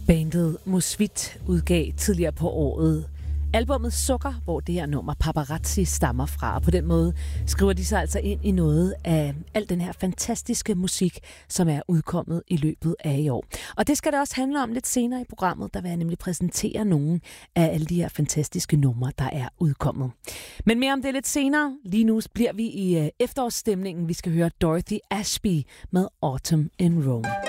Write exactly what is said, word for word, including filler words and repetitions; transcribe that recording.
Bandet Musvit udgav tidligere på året albummet Sukker, hvor det her nummer Paparazzi stammer fra. Og på den måde skriver de sig altså ind i noget af al den her fantastiske musik, som er udkommet i løbet af i år. Og det skal det også handle om lidt senere i programmet. Der vil jeg nemlig præsentere nogle af alle de her fantastiske numre, der er udkommet. Men mere om det lidt senere. Lige nu bliver vi i efterårsstemningen. Vi skal høre Dorothy Ashby med Autumn in Rome.